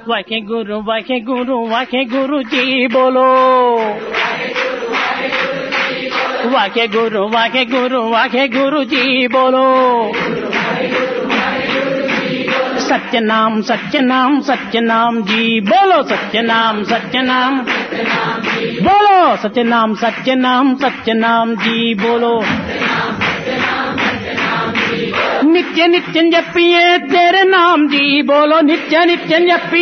वाके गुरु जी बोलो वाके गुरु जी बोलो सत्यनाम जी बोलो सत्यनाम बोलो सत्यनाम जी बोलो नित्य नित्य जपिए तेरे नाम जी बोलो नित्य नित्य जपिए